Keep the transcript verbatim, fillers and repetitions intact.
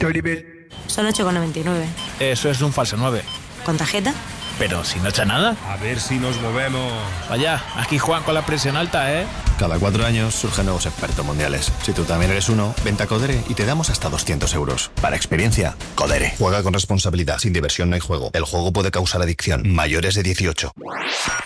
quinto nivel. Son ocho con noventa y nueve. Eso es un falso nueve. ¿Con tarjeta? Pero si no echa nada. A ver si nos movemos. Vaya, aquí Juan con la presión alta, ¿eh? Cada cuatro años surgen nuevos expertos mundiales. Si tú también eres uno, vente a Codere y te damos hasta doscientos euros. Para experiencia, Codere. Juega con responsabilidad. Sin diversión no hay juego. El juego puede causar adicción. Mayores de dieciocho.